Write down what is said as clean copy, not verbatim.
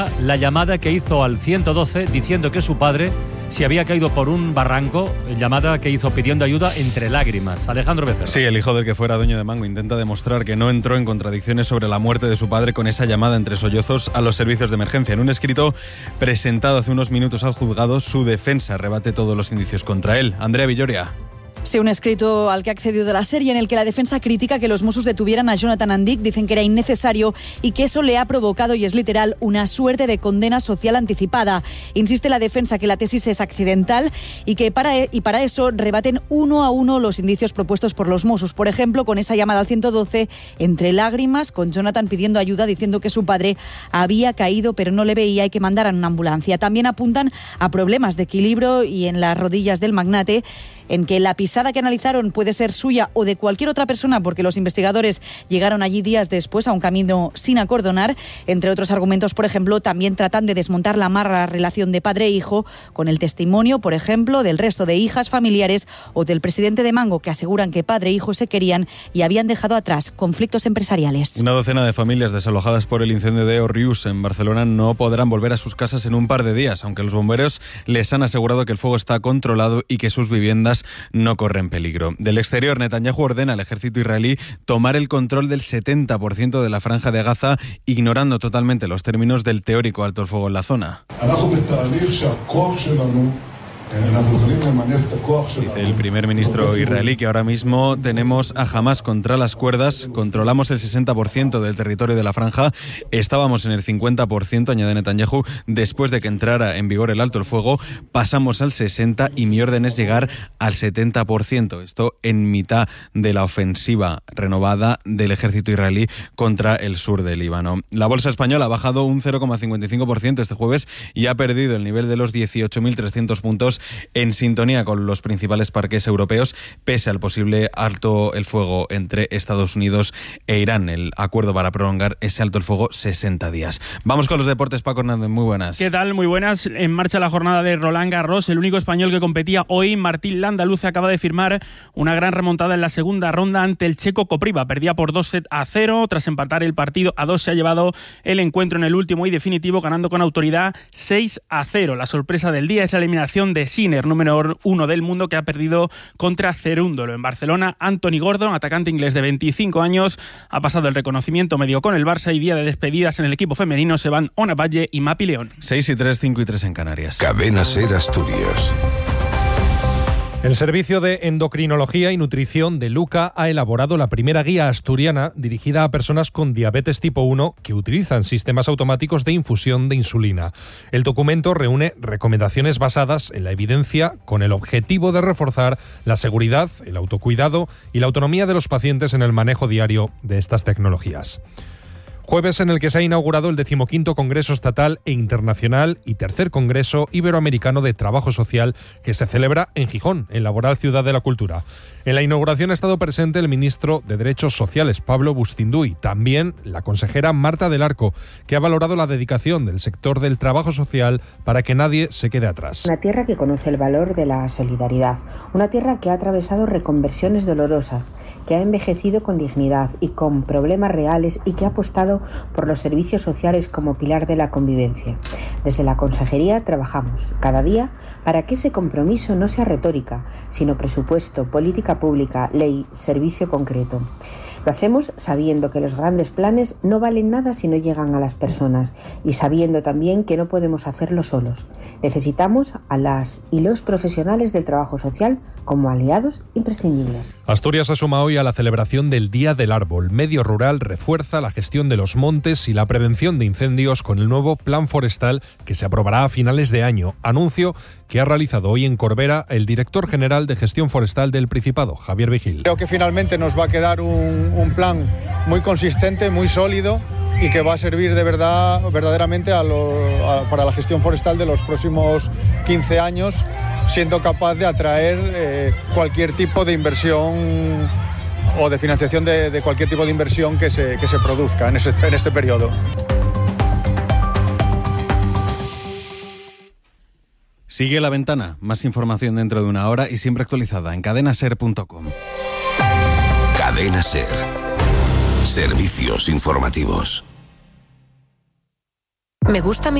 La llamada que hizo al 112 diciendo que su padre se había caído por un barranco, llamada que hizo pidiendo ayuda entre lágrimas. Alejandro Becerra. Sí, el hijo del que fuera dueño de Mango intenta demostrar que no entró en contradicciones sobre la muerte de su padre con esa llamada entre sollozos a los servicios de emergencia. En un escrito presentado hace unos minutos al juzgado, su defensa rebate todos los indicios contra él. Andrea Villoria. Sí, un escrito al que ha accedido la serie en el que la defensa critica que los Mossos detuvieran a Jonathan Andic, dicen que era innecesario y que eso le ha provocado, y es literal, una suerte de condena social anticipada. Insiste la defensa que la tesis es accidental y que para eso rebaten uno a uno los indicios propuestos por los Mossos. Por ejemplo, con esa llamada al 112 entre lágrimas, con Jonathan pidiendo ayuda, diciendo que su padre había caído pero no le veía y que mandaran una ambulancia. También apuntan a problemas de equilibrio y en las rodillas del magnate, en que la pisada que analizaron puede ser suya o de cualquier otra persona, porque los investigadores llegaron allí días después a un camino sin acordonar. Entre otros argumentos, por ejemplo, también tratan de desmontar la amarga relación de padre e hijo con el testimonio, por ejemplo, del resto de hijas, familiares o del presidente de Mango, que aseguran que padre e hijo se querían y habían dejado atrás conflictos empresariales. Una docena de familias desalojadas por el incendio de Òrrius en Barcelona no podrán volver a sus casas en un par de días, aunque los bomberos les han asegurado que el fuego está controlado y que sus viviendas no corren peligro. Del exterior, Netanyahu ordena al ejército israelí tomar el control del 70% de la franja de Gaza, ignorando totalmente los términos del teórico alto el fuego en la zona. Dice el primer ministro israelí que ahora mismo tenemos a Hamás contra las cuerdas, controlamos el 60% del territorio de la franja, estábamos en el 50%, añade Netanyahu, después de que entrara en vigor el alto el fuego, pasamos al 60% y mi orden es llegar al 70%. Esto en mitad de la ofensiva renovada del ejército israelí contra el sur del Líbano. La bolsa española ha bajado un 0,55% este jueves y ha perdido el nivel de los 18.300 puntos, en sintonía con los principales parques europeos, pese al posible alto el fuego entre Estados Unidos e Irán, el acuerdo para prolongar ese alto el fuego 60 días. Vamos con los deportes, Paco Hernández, muy buenas. ¿Qué tal? Muy buenas. En marcha la jornada de Roland Garros, el único español que competía hoy, Martín Landaluce, acaba de firmar una gran remontada en la segunda ronda ante el checo Kopriva. Perdía por 2-0, tras empatar el partido a 2 se ha llevado el encuentro en el último y definitivo, ganando con autoridad 6-0. La sorpresa del día es la eliminación de Sinner, número 1 del mundo, que ha perdido contra Cerúndolo. En Barcelona, Anthony Gordon, atacante inglés de 25 años, ha pasado el reconocimiento medio con el Barça y día de despedidas en el equipo femenino se van Ona Valle y Mapi León. 6-3, 5-3 en Canarias. Cadena SER Asturias. El Servicio de Endocrinología y Nutrición de Luca ha elaborado la primera guía asturiana dirigida a personas con diabetes tipo 1 que utilizan sistemas automáticos de infusión de insulina. El documento reúne recomendaciones basadas en la evidencia con el objetivo de reforzar la seguridad, el autocuidado y la autonomía de los pacientes en el manejo diario de estas tecnologías. Jueves en el que se ha inaugurado el 15º Congreso Estatal e Internacional y tercer Congreso Iberoamericano de Trabajo Social, que se celebra en Gijón, en la Laboral Ciudad de la Cultura. En la inauguración ha estado presente el ministro de Derechos Sociales, Pablo Bustinduy, también la consejera Marta del Arco, que ha valorado la dedicación del sector del trabajo social para que nadie se quede atrás. Una tierra que conoce el valor de la solidaridad, una tierra que ha atravesado reconversiones dolorosas, que ha envejecido con dignidad y con problemas reales y que ha apostado por los servicios sociales como pilar de la convivencia. Desde la Consejería trabajamos cada día para que ese compromiso no sea retórica, sino presupuesto, política pública, ley, servicio concreto. Lo hacemos sabiendo que los grandes planes no valen nada si no llegan a las personas y sabiendo también que no podemos hacerlo solos. Necesitamos a las y los profesionales del trabajo social como aliados imprescindibles. Asturias asoma hoy a la celebración del Día del Árbol. Medio Rural refuerza la gestión de los montes y la prevención de incendios con el nuevo Plan Forestal que se aprobará a finales de año. Anuncio que ha realizado hoy en Corbera el director general de Gestión Forestal del Principado, Javier Vigil. Creo que finalmente nos va a quedar un plan muy consistente, muy sólido y que va a servir de verdad, verdaderamente para la gestión forestal de los próximos 15 años, siendo capaz de atraer cualquier tipo de inversión o de financiación de cualquier tipo de inversión que se produzca en este periodo. Sigue La Ventana, más información dentro de una hora y siempre actualizada en cadenaser.com. Cadena SER. Servicios informativos. Me gusta mi